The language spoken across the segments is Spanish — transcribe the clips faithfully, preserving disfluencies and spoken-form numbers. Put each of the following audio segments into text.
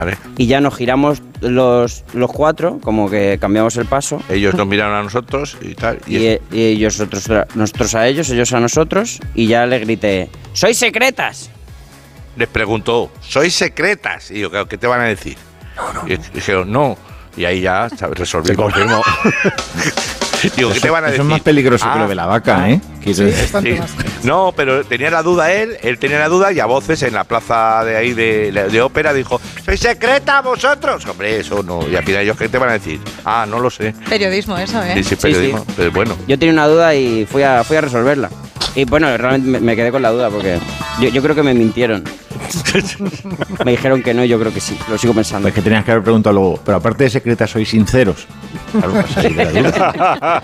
Vale. Y ya nos giramos los, los cuatro, como que cambiamos el paso. Ellos nos miraron a nosotros y tal. Y, Y, y ellos, nosotros, nosotros a ellos, ellos a nosotros. Y ya le grité, ¡sois secretas! les preguntó, ¿sois secretas? Y yo, ¿qué te van a decir? No, no. Y dijeron, no. Y ahí ya ¿sabes? Resolví. Se confirmó. Digo, ¿qué eso, te van a eso decir? es más peligroso ah, que lo de la vaca, ¿eh? Sí, sí. No, pero tenía la duda él, él tenía la duda y a voces en la plaza de ahí de, de ópera dijo, ¿sois secreta vosotros? Hombre, eso no. Y al final ellos, ¿qué te van a decir? Ah, no lo sé. Periodismo eso, ¿eh? Sí, sí, periodismo. Sí, sí. Pero bueno. Yo tenía una duda y fui a, fui a resolverla. Y bueno, realmente me, me quedé con la duda porque yo, yo creo que me mintieron. Me dijeron que no, yo creo que sí. Lo sigo pensando. Es que tenías que haber preguntado luego, pero aparte de secretas, ¿sois sinceros? Claro, pues ahí de la duda.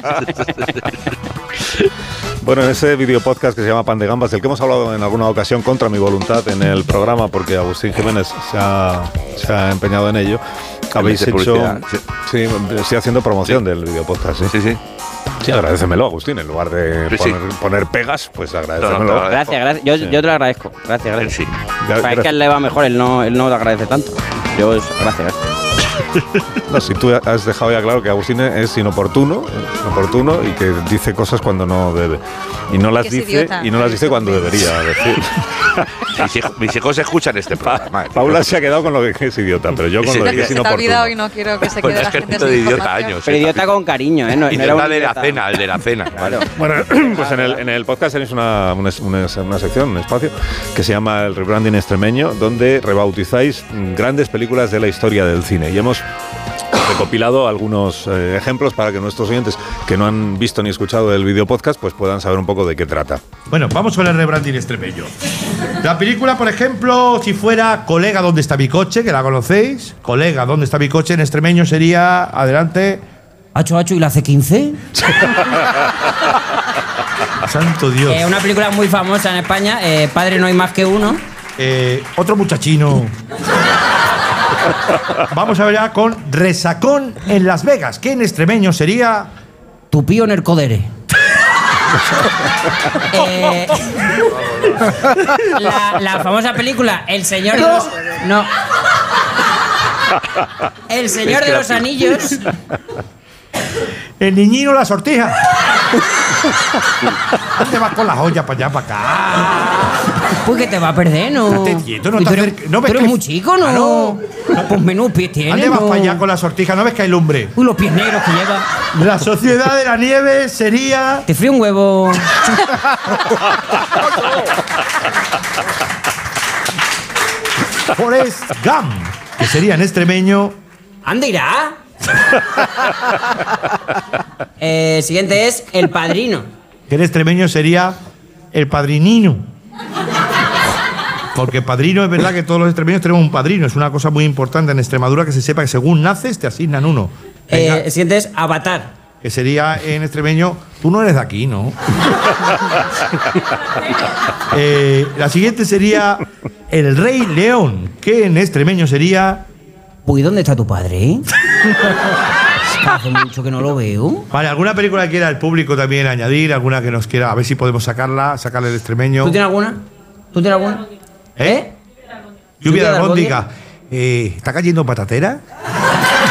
Bueno, en ese video podcast que se llama Pan de Gambas, del que hemos hablado en alguna ocasión contra mi voluntad en el programa, porque Agustín Jiménez se ha, se ha empeñado en ello, habéis hecho... Sí, sí, estoy haciendo promoción sí. del video podcast. Sí, sí. sí. Sí, agradécemelo, Agustín. En lugar de sí, poner, sí. poner pegas, pues agradécemelo. No, no, no, gracias, gracias. Yo, sí. yo te lo agradezco. Gracias, gracias. Sí. Es que a él le va mejor, él no, él no lo agradece tanto. Yo, gracias, gracias. No, si tú has dejado ya claro que Agustín es inoportuno, inoportuno y que dice cosas cuando no debe. Y no las dice idiota. y no las dice cuando debería decir. Mis hijos, mis hijos escuchan este programa. Pa Paula se ha quedado con lo que es idiota, pero yo con sí, lo de que es inoportuno. Se te ha olvidado y no quiero que se quede pues la es que gente de idiota años. Pero idiota con cariño, ¿eh? No, idiota no era de la cena, el de la cena. Claro. Bueno, pues en el, en el podcast tenéis una, una, una, una sección, un espacio que se llama el rebranding extremeño, donde rebautizáis grandes películas de la historia del cine. Y hemos recopilado algunos eh, ejemplos para que nuestros oyentes que no han visto ni escuchado el video podcast pues puedan saber un poco de qué trata. Bueno, vamos con el rebranding extremeño. La película, por ejemplo, si fuera Colega, ¿dónde está mi coche? Que la conocéis. Colega, ¿dónde está mi coche? En extremeño sería, adelante. ¿Hacho, hacho y la C quince? Santo Dios. Eh, una película muy famosa en España, eh, Padre no hay más que uno. Eh, otro muchachino. Vamos a ver ya con Resacón en Las Vegas, que en extremeño sería... Tupío en el codere. eh, la, la famosa película El Señor de los... No. El Señor de los Anillos. El niñino la sortija. ¿Dónde vas con las ollas para allá, para acá? Pues que te va a perder, ¿no? Estate quieto, no te te eres, acerques. ¿No ves tú eres que... muy chico, ¿no? Ah, no. Pues menudos pies tienes, ¿Dónde vas no? para allá con la sortija? ¿No ves que hay lumbre? Uy, los pies negros que lleva. La Sociedad de la Nieve sería... Te frío un huevo. Forrest Gump, que sería en extremeño... ¿Ande irá? eh, siguiente es El Padrino. Que en extremeño sería El Padrinino. Porque padrino, es verdad que todos los extremeños tenemos un padrino. Es una cosa muy importante en Extremadura que se sepa que según naces te asignan uno. Eh, el siguiente es Avatar. Que sería en extremeño, tú no eres de aquí, ¿no? eh, la siguiente sería El Rey León, que en extremeño sería... Uy, ¿dónde está tu padre? Hace mucho que no lo veo. Vale, ¿alguna película que quiera el público también añadir? ¿Alguna que nos quiera? A ver si podemos sacarla, sacarle el extremeño. ¿Tú tienes alguna? ¿Tú tienes alguna? ¿Eh? Lluvia de albóndiga. Eh, ¿Está cayendo patatera?